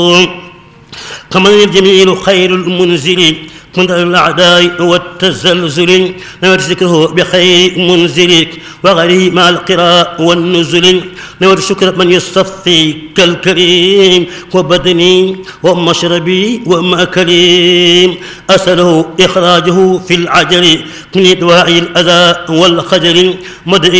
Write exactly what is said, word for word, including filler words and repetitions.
كمن الجميل خير المنزل كنت الأعداء والتزلزل نور ذكره بخير منزلك وغريب مع القراء والنزل نور شكر من يصطفي كالكريم وبدني ومشربي ومأكلي أسأله إخراجه في العجل من دواعي الأذى والخجل مدعي